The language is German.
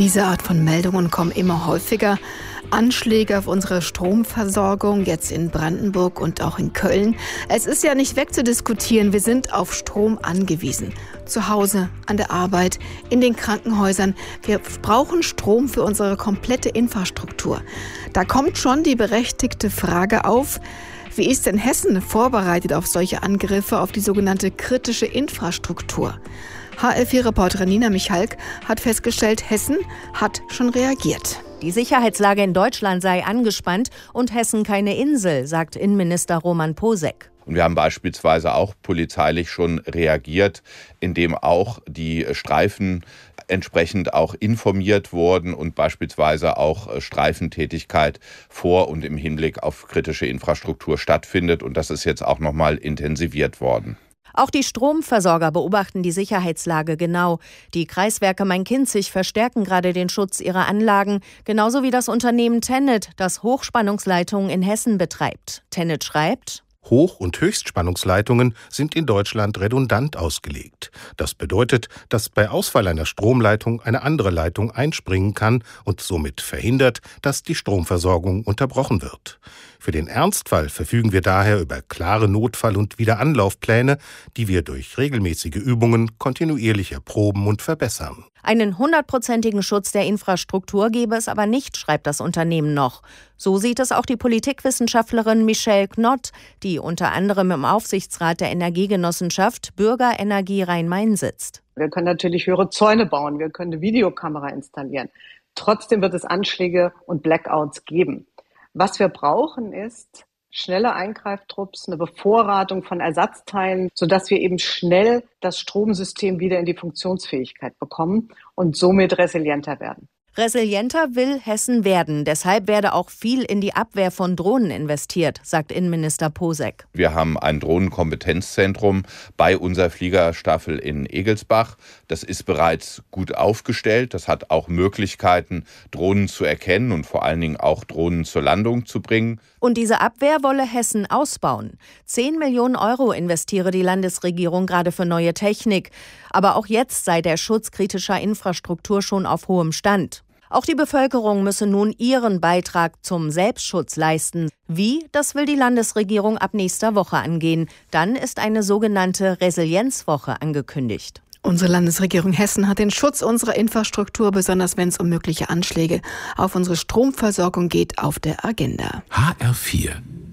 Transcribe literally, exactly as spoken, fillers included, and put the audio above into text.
Diese Art von Meldungen kommen immer häufiger. Anschläge auf unsere Stromversorgung, jetzt in Brandenburg und auch in Köln. Es ist ja nicht wegzudiskutieren, wir sind auf Strom angewiesen. Zu Hause, an der Arbeit, in den Krankenhäusern. Wir brauchen Strom für unsere komplette Infrastruktur. Da kommt schon die berechtigte Frage auf, wie ist denn Hessen vorbereitet auf solche Angriffe auf die sogenannte kritische Infrastruktur? H L vier Reporterin Nina Michalk hat festgestellt, Hessen hat schon reagiert. Die Sicherheitslage in Deutschland sei angespannt und Hessen keine Insel, sagt Innenminister Roman Posek. Und wir haben beispielsweise auch polizeilich schon reagiert, indem auch die Streifen entsprechend auch informiert wurden und beispielsweise auch Streifentätigkeit vor und im Hinblick auf kritische Infrastruktur stattfindet. Und das ist jetzt auch noch mal intensiviert worden. Auch die Stromversorger beobachten die Sicherheitslage genau. Die Kreiswerke Main-Kinzig verstärken gerade den Schutz ihrer Anlagen, genauso wie das Unternehmen TenneT, das Hochspannungsleitungen in Hessen betreibt. TenneT schreibt: Hoch- und Höchstspannungsleitungen sind in Deutschland redundant ausgelegt. Das bedeutet, dass bei Ausfall einer Stromleitung eine andere Leitung einspringen kann und somit verhindert, dass die Stromversorgung unterbrochen wird. Für den Ernstfall verfügen wir daher über klare Notfall- und Wiederanlaufpläne, die wir durch regelmäßige Übungen kontinuierlich erproben und verbessern. Einen hundertprozentigen Schutz der Infrastruktur gebe es aber nicht, schreibt das Unternehmen noch. So sieht es auch die Politikwissenschaftlerin Michelle Knott, die unter anderem im Aufsichtsrat der Energiegenossenschaft Bürgerenergie Rhein-Main sitzt. Wir können natürlich höhere Zäune bauen, wir können eine Videokamera installieren. Trotzdem wird es Anschläge und Blackouts geben. Was wir brauchen, ist schnelle Eingreiftrupps, eine Bevorratung von Ersatzteilen, sodass wir eben schnell das Stromsystem wieder in die Funktionsfähigkeit bekommen und somit resilienter werden. Resilienter will Hessen werden. Deshalb werde auch viel in die Abwehr von Drohnen investiert, sagt Innenminister Posek. Wir haben ein Drohnenkompetenzzentrum bei unserer Fliegerstaffel in Egelsbach. Das ist bereits gut aufgestellt. Das hat auch Möglichkeiten, Drohnen zu erkennen und vor allen Dingen auch Drohnen zur Landung zu bringen. Und diese Abwehr wolle Hessen ausbauen. Zehn Millionen Euro investiere die Landesregierung gerade für neue Technik. Aber auch jetzt sei der Schutz kritischer Infrastruktur schon auf hohem Stand. Auch die Bevölkerung müsse nun ihren Beitrag zum Selbstschutz leisten. Wie, das will die Landesregierung ab nächster Woche angehen. Dann ist eine sogenannte Resilienzwoche angekündigt. Unsere Landesregierung Hessen hat den Schutz unserer Infrastruktur, besonders wenn es um mögliche Anschläge auf unsere Stromversorgung geht, auf der Agenda. H R vier